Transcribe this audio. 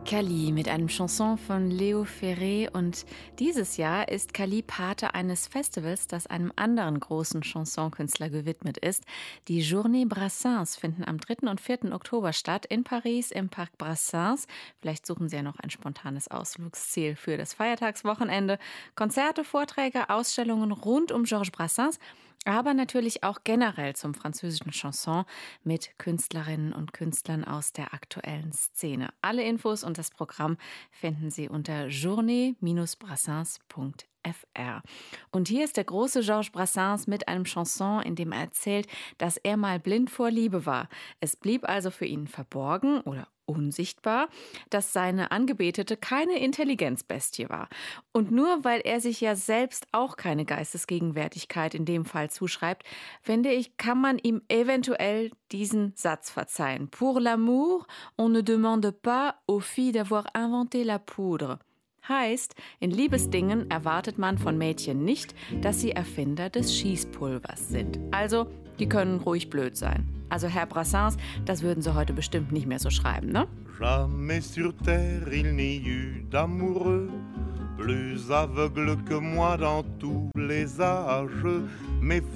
Cali mit einem Chanson von Leo Ferré, und dieses Jahr ist Cali Pate eines Festivals, das einem anderen großen Chansonkünstler gewidmet ist. Die Journée Brassens finden am 3. und 4. Oktober statt in Paris im Parc Brassens. Vielleicht suchen Sie ja noch ein spontanes Ausflugsziel für das Feiertagswochenende. Konzerte, Vorträge, Ausstellungen rund um Georges Brassens, aber natürlich auch generell zum französischen Chanson mit Künstlerinnen und Künstlern aus der aktuellen Szene. Alle Infos und das Programm finden Sie unter journée-brassens.fr. Und hier ist der große Georges Brassens mit einem Chanson, in dem er erzählt, dass er mal blind vor Liebe war. Es blieb also für ihn verborgen oder unsichtbar, dass seine Angebetete keine Intelligenzbestie war. Und nur weil er sich ja selbst auch keine Geistesgegenwärtigkeit in dem Fall zuschreibt, finde ich, kann man ihm eventuell diesen Satz verzeihen. Pour l'amour, on ne demande pas aux filles d'avoir inventé la poudre. Heißt, in Liebesdingen erwartet man von Mädchen nicht, dass sie Erfinder des Schießpulvers sind. Also, die können ruhig blöd sein. Also Herr Brassens, das würden Sie heute bestimmt nicht mehr so schreiben, ne? Jamais sur terre il n'y eut d'amoureux plus aveugle que moi dans tous les âges. Mes